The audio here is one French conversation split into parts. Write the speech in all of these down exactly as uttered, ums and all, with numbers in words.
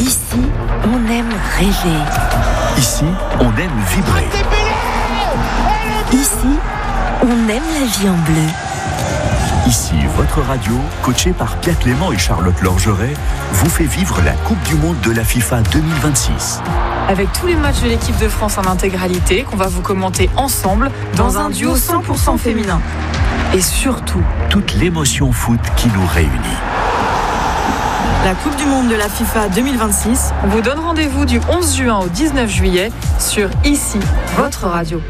Ici, on aime rêver. Ici, on aime vibrer. Ici, on aime la vie en bleu. Ici, votre radio, coachée par Pierre Clément et Charlotte Lorgeret, vous fait vivre la Coupe du Monde de la FIFA deux mille vingt-six. Avec tous les matchs de l'équipe de France en intégralité, qu'on va vous commenter ensemble dans un duo cent pour cent féminin. Et surtout, toute l'émotion foot qui nous réunit. La Coupe du Monde de la FIFA deux mille vingt-six vous donne rendez-vous du onze juin au dix-neuf juillet sur Ici, votre radio.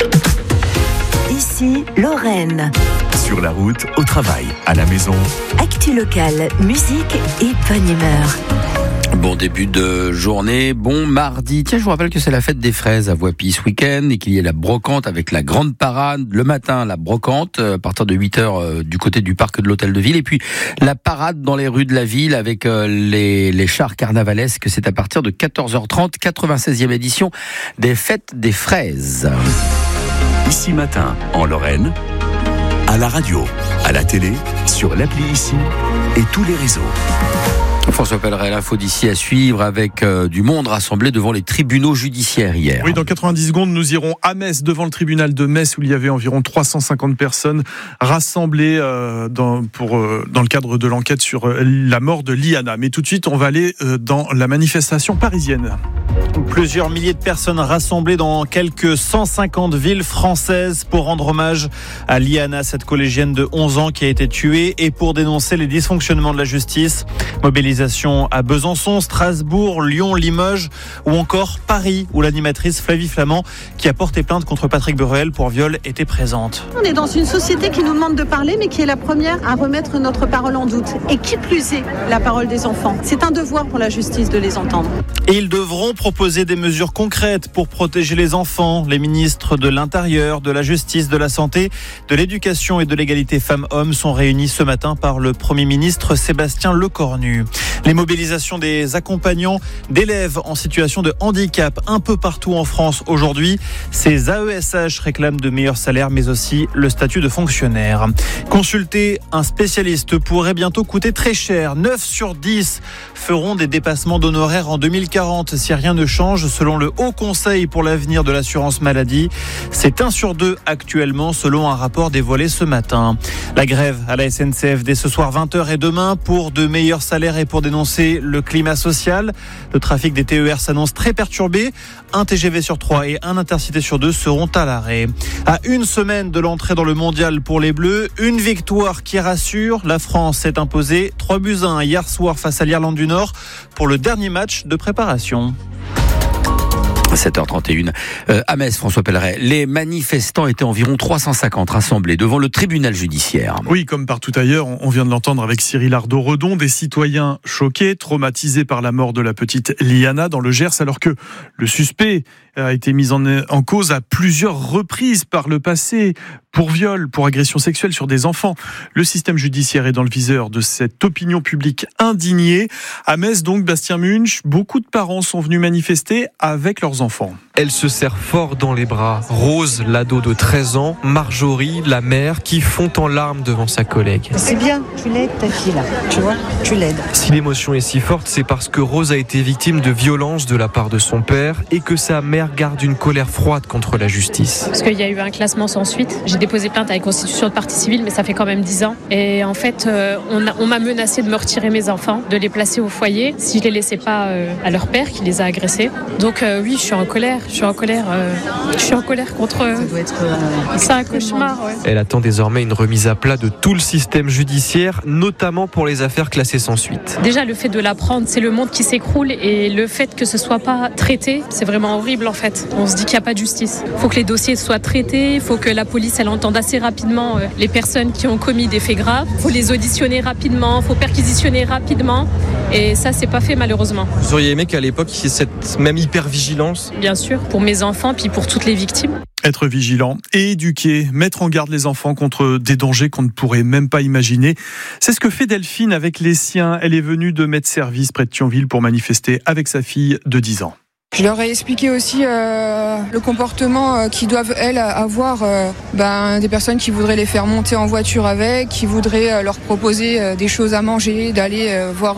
Ici, Lorraine. Sur la route, au travail, à la maison. Actu locale, musique et bonne humeur. Bon début de journée, bon mardi. Tiens, je vous rappelle que c'est la fête des fraises à Voipy ce week-end et qu'il y a la brocante avec la grande parade. Le matin, la brocante à partir de huit heures du côté du parc de l'Hôtel de Ville. Et puis la parade dans les rues de la ville avec les, les chars carnavalesques. C'est à partir de quatorze heures trente, quatre-vingt-seizième édition des fêtes des fraises. Ici matin, en Lorraine, à la radio, à la télé, sur l'appli Ici et tous les réseaux. François Pelleret, l'info d'ici à suivre avec euh, du monde rassemblé devant les tribunaux judiciaires hier. Oui, dans quatre-vingt-dix secondes, nous irons à Metz, devant le tribunal de Metz, où il y avait environ trois cent cinquante personnes rassemblées euh, dans, pour, euh, dans le cadre de l'enquête sur euh, la mort de Liana. Mais tout de suite, on va aller euh, dans la manifestation parisienne. Plusieurs milliers de personnes rassemblées dans quelques cent cinquante villes françaises pour rendre hommage à Liana, cette collégienne de onze ans qui a été tuée, et pour dénoncer les dysfonctionnements de la justice. Mobilisation à Besançon, Strasbourg, Lyon, Limoges ou encore Paris, où l'animatrice Flavie Flamand, qui a porté plainte contre Patrick Beruel pour viol, était présente. On est dans une société qui nous demande de parler, mais qui est la première à remettre notre parole en doute. Et qui plus est, la parole des enfants. C'est un devoir pour la justice de les entendre. Et ils devront proposer des mesures concrètes pour protéger les enfants. Les ministres de l'Intérieur, de la Justice, de la Santé, de l'Éducation et de l'égalité femmes-hommes sont réunis ce matin par le Premier ministre Sébastien Lecornu. Les mobilisations des accompagnants d'élèves en situation de handicap un peu partout en France aujourd'hui. Ces A E S H réclament de meilleurs salaires, mais aussi le statut de fonctionnaire. Consulter un spécialiste pourrait bientôt coûter très cher. neuf sur dix feront des dépassements d'honoraires en deux mille quarante si rien ne change, selon le Haut Conseil pour l'avenir de l'assurance maladie. C'est un sur deux actuellement, selon un rapport dévoilé ce matin. La grève à la S N C F dès ce soir vingt heures et demain pour de meilleurs salaires et pour dénoncer le climat social. Le trafic des T E R s'annonce très perturbé. Un T G V sur trois et un Intercité sur deux seront à l'arrêt. À une semaine de l'entrée dans le mondial pour les Bleus, une victoire qui rassure. La France s'est imposée trois buts à un hier soir face à l'Irlande du Nord pour le dernier match de préparation. sept heures trente et une euh, à Metz, François Pelleret. Les manifestants étaient environ trois cent cinquante rassemblés devant le tribunal judiciaire. Oui, comme partout ailleurs, on vient de l'entendre avec Cyril Ardo-Redon, des citoyens choqués, traumatisés par la mort de la petite Liana dans le Gers, alors que le suspect a été mis en, en cause à plusieurs reprises par le passé pour viol, pour agression sexuelle sur des enfants. Le système judiciaire est dans le viseur de cette opinion publique indignée. À Metz, donc, Bastien Munch, beaucoup de parents sont venus manifester avec leurs enfants. Elle se serre fort dans les bras. Rose, l'ado de treize ans, Marjorie, la mère, qui fond en larmes devant sa collègue. C'est bien, tu l'aides ta fille là, tu vois, tu l'aides. Si l'émotion est si forte, c'est parce que Rose a été victime de violences de la part de son père et que sa mère garde une colère froide contre la justice. Parce qu'il y a eu un classement sans suite. J'ai déposé plainte avec constitution de partie civile, mais ça fait quand même dix ans. Et en fait, euh, on, a, on m'a menacé de me retirer mes enfants, de les placer au foyer si je les laissais pas euh, à leur père qui les a agressés. Donc euh, oui, je suis en colère. Je suis en colère. Euh, je suis en colère contre eux. Ça doit être. Euh, c'est un cauchemar. Ouais. Elle attend désormais une remise à plat de tout le système judiciaire, notamment pour les affaires classées sans suite. Déjà, le fait de l'apprendre, c'est le monde qui s'écroule, et le fait que ce soit pas traité, c'est vraiment horrible en fait. On se dit qu'il n'y a pas de justice. Il faut que les dossiers soient traités. Il faut que la police elle entende assez rapidement euh, les personnes qui ont commis des faits graves. Il faut les auditionner rapidement. Il faut perquisitionner rapidement. Et ça, c'est pas fait malheureusement. Vous auriez aimé qu'à l'époque, il y ait cette même hyper-vigilance ? Bien sûr, pour mes enfants, puis pour toutes les victimes. Être vigilant et éduquer, mettre en garde les enfants contre des dangers qu'on ne pourrait même pas imaginer. C'est ce que fait Delphine avec les siens. Elle est venue de Metz-Service près de Thionville pour manifester avec sa fille de dix ans. Je leur ai expliqué aussi euh, le comportement euh, qu'ils doivent, elles, avoir euh, ben, des personnes qui voudraient les faire monter en voiture avec, qui voudraient euh, leur proposer euh, des choses à manger, d'aller euh, voir